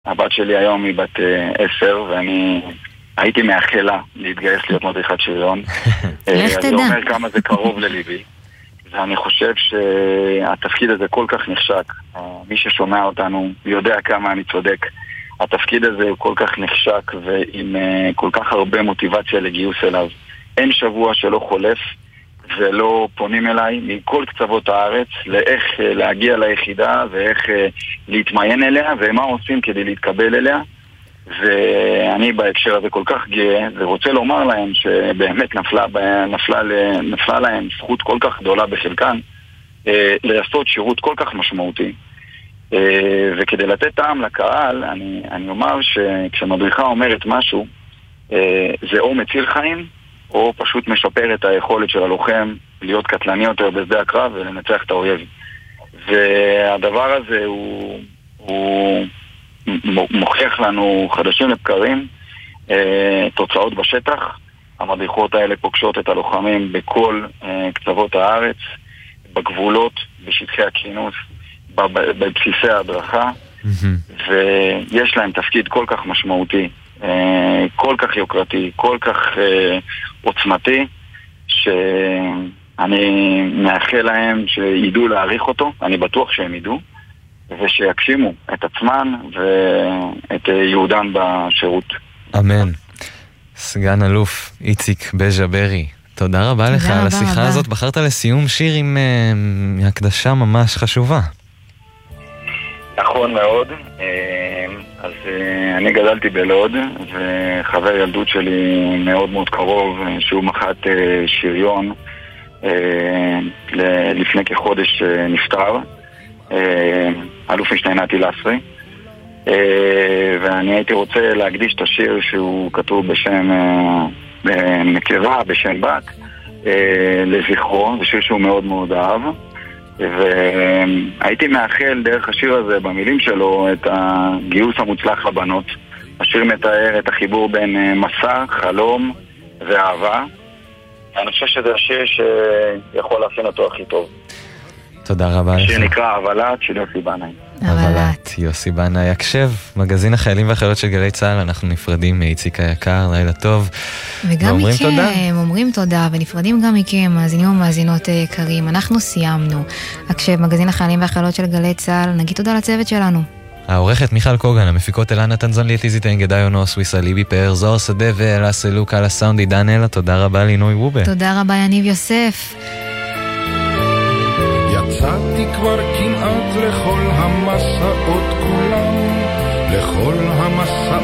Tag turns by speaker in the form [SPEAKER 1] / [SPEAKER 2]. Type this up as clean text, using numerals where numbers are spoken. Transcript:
[SPEAKER 1] הבת שלי היום היא בת 10, ואני הייתי מאחלה להתגייס להיות מדריכת שריון.
[SPEAKER 2] לך תדע.
[SPEAKER 1] זה אומר כמה זה קרוב לליבי. ואני חושב שהתפקיד הזה כל כך נחשק. מי ששומע אותנו יודע כמה אני צודק. התפקיד הזה הוא כל כך נחשק ועם כל כך הרבה מוטיבציה לגיוס אליו. אין שבוע שלא חולף ולא פונים אליי מכל קצוות הארץ לאיך להגיע ליחידה ואיך להתמיין אליה ומה עושים כדי להתקבל אליה. ואני בהקשר הזה כל כך גאה ורוצה לומר להם שבאמת נפלה להם זכות כל כך גדולה בחלקן לעשות שירות כל כך משמעותי. וכדי לתת טעם לקהל, אני אומר שכשמדריכה אומרת משהו, זה או מציל חיים או פשוט משפר את היכולת של הלוחם להיות קטלני יותר בשדה הקרב ולנצח את האויב. והדבר הזה הוא מוכיח לנו חדשים לבקרים, תוצאות בשטח. המדריכות האלה פוגשות את הלוחמים בכל קצוות הארץ, בגבולות, בשטחי הכינוס, בבסיסי ההדרכה, ויש להם תפקיד כל כך משמעותי, כל כך יוקרתי, כל כך עוצמתי, שאני מאחל להם שידעו להעריך אותו. אני בטוח שהם ידעו, ושיקשימו את עצמן ואת יהודם בשירות.
[SPEAKER 3] אמן. סגן אלוף איציק בז'ברי, תודה רבה לך על השיחה הזאת. בחרת לסיום שיר עם הקדשה ממש חשובה.
[SPEAKER 1] נכון מאוד. אז אני גדלתי בלוד, וחבר ילדות שלי מאוד מאוד קרוב, שהוא מח"ט שריון, לפני כחודש נפטר, אלוף משנה נתי לסרי. ואני הייתי רוצה להקדיש את השיר שהוא כתוב בשם נקבה, בשם בת, לזכרו. זה שיר שהוא מאוד מאוד אהב, והייתי מאחל דרך השיר הזה במילים שלו את הגיוס המוצלח לבנות. השיר מתאר את החיבור בין מסע, חלום ואהבה. אני חושב שזה השיר שיכול להכין אותו הכי טוב.
[SPEAKER 3] תודה רבה לך.
[SPEAKER 1] השיר נקרא אבלת של יוסי בנאי.
[SPEAKER 3] אבלת, יוסי בנאי. הקשב, מגזין החיילים והחיילות של גלי צה"ל. אנחנו נפרדים מאיציק היקר, לילה טוב.
[SPEAKER 2] וגם מכם, אומרים תודה, ונפרדים גם מכם, מאזינים ומאזינות יקרים. אנחנו סיימנו. הקשב, מגזין החיילים והחיילות של גלי צה"ל. נגיד תודה לצוות שלנו.
[SPEAKER 3] העורכת מיכל קוגן, המפיקות אלנה תנזון ליטיזית אנגדאי אונוס, ויסליבי פאר, זוהר שדה ואלה סלוק על הסאונד דניאל. תודה רבה לינוי וובה.
[SPEAKER 2] תודה רבה יניב יוסף.
[SPEAKER 4] יצאתי כבר כמעט לכל המסעות כולם, לכל המסעות